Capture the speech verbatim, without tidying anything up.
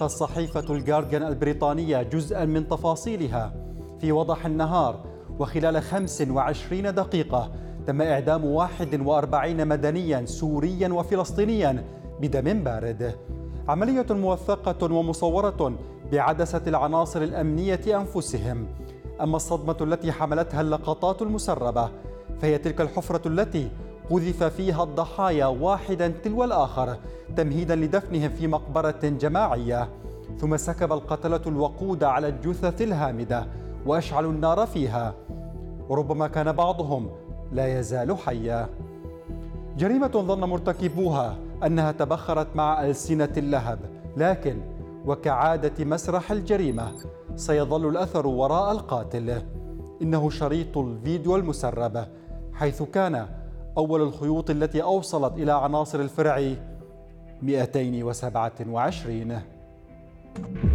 تدققت صحيفة الجارديان البريطانية جزءا من تفاصيلها في وضح النهار، وخلال خمس وعشرين دقيقة تم إعدام واحد وأربعين مدنيا سوريا وفلسطينيا بدم بارد. عملية موثقة ومصورة بعدسة العناصر الأمنية أنفسهم. أما الصدمة التي حملتها اللقطات المسربة فهي تلك الحفرة التي قذف فيها الضحايا واحدا تلو الآخر تمهيدا لدفنهم في مقبرة جماعية، ثم سكب القتلة الوقود على الجثث الهامدة وأشعلوا النار فيها، وربما كان بعضهم لا يزال حيا. جريمة ظن مرتكبوها أنها تبخرت مع ألسنة اللهب، لكن وكعادة مسرح الجريمة سيظل الأثر وراء القاتل. إنه شريط الفيديو المسرب، حيث كان أول الخيوط التي أوصلت إلى عناصر الفرع مئتين وسبعة وعشرين.